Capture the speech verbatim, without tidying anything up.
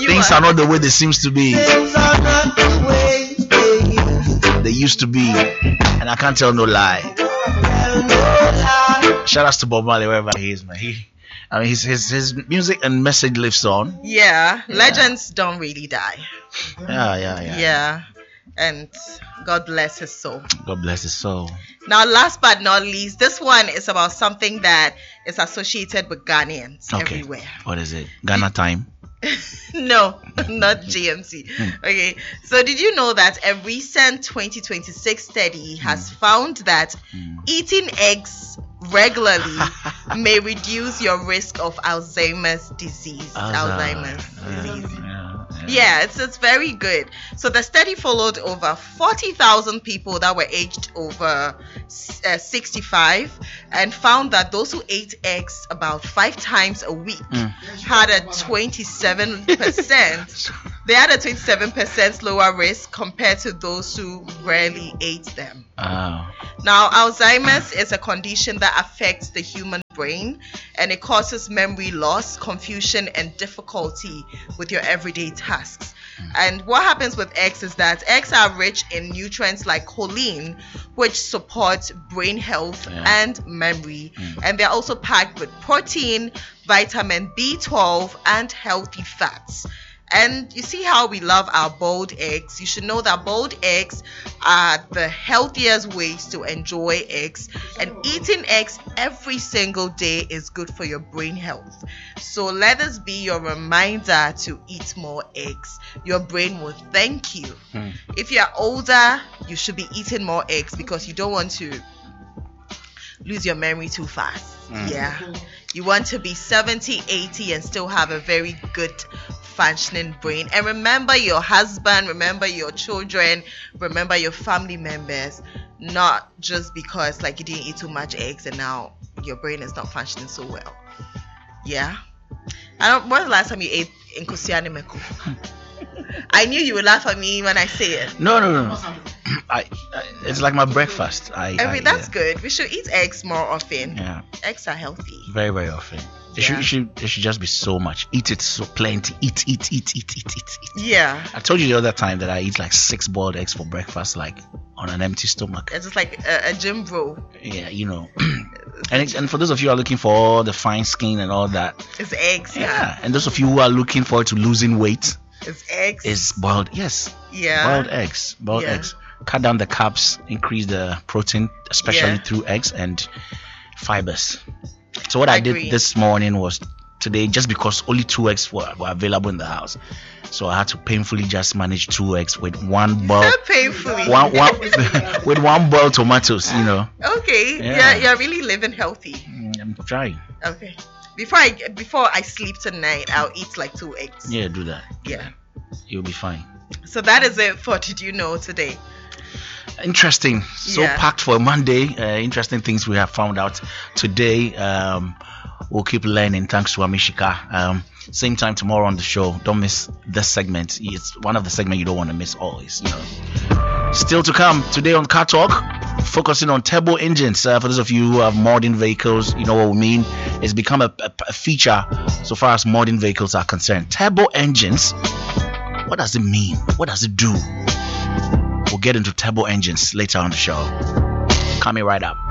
things are not the way they seems to be. Things are not the way they used to They used to be, and I can't tell no lie. tell no lie. Shout outs to Bob Marley wherever he is, man. He, I mean, his his his music and message lives on. Yeah, legends don't really die. Yeah, yeah, yeah. Yeah, and God bless his soul. God bless his soul. Now, last but not least, this one is about something that is associated with Ghanaians Okay. everywhere. What is it? Ghana time. No, not G M C. Okay, so did you know that a recent twenty twenty-six study has found that eating eggs regularly may reduce your risk of Alzheimer's disease? Alzheimer's disease. Yeah, yeah. Yeah, it's, it's very good. So the study followed over forty thousand people that were aged over uh, sixty-five and found that those who ate eggs about five times a week had a twenty-seven percent they had a twenty-seven percent lower risk compared to those who rarely ate them. Oh. Now, Alzheimer's is a condition that affects the human brain, and it causes memory loss, confusion, and difficulty with your everyday tasks. And what happens with eggs is that eggs are rich in nutrients like choline, which support brain health Yeah. and memory. And they're also packed with protein, vitamin B twelve, and healthy fats. And you see how we love our boiled eggs. You should know that boiled eggs are the healthiest ways to enjoy eggs. And eating eggs every single day is good for your brain health. So let this be your reminder to eat more eggs. Your brain will thank you. Hmm. If you are older, you should be eating more eggs because you don't want to lose your memory too fast. Yeah. You want to be seventy, eighty and still have a very good functioning brain. And remember your husband, remember your children, remember your family members, not just because like you didn't eat too much eggs and now your brain is not functioning so well. Yeah. I don't. When was the last time you ate Nkusiane Meko? I knew you would laugh at me when I say it. No, no, no. no. I, I, it's like my breakfast. I, I I mean, that's yeah. good. We should eat eggs more often. Yeah, Eggs are healthy. very, very often. It should, Yeah. it should, it should just be so much. Eat it so plenty. Eat, eat, eat, eat, eat, eat, eat. Yeah. I told you the other time that I eat like six boiled eggs for breakfast, like on an empty stomach. It's just like a, a gym bro. Yeah, you know. and it, and for those of you who are looking for all the fine skin and all that, It's eggs. Yeah. yeah. And those of you who are looking forward to losing weight, It's eggs. is boiled. Yes, yeah. boiled eggs. Boiled Yeah. eggs. Cut down the carbs, increase the protein, especially Yeah. through eggs and fibers. So what I, Agree. did this morning was today, just because only two eggs were, were available in the house, so I had to painfully just manage two eggs with one boiled, Painfully. one one with one boiled tomatoes. You know, Okay. Yeah. Yeah. You're really living healthy. Mm, I'm trying. Okay. Before I before I sleep tonight, I'll eat like two eggs. Yeah, do that. Yeah. You'll be fine. So that is it for Did You Know today. Interesting. So Yeah. packed for Monday. Uh, interesting things we have found out today. Um, we'll keep learning. Thanks to Amishika. Um, same time tomorrow on the show. Don't miss this segment. It's one of the segments you don't want to miss always. You know. Still to come today on Car Talk, focusing on turbo engines. Uh, for those of you who have modern vehicles, you know what we mean. It's become a, a, a feature so far as modern vehicles are concerned. Turbo engines. What does it mean? What does it do? We'll get into turbo engines later on the show. Coming right up.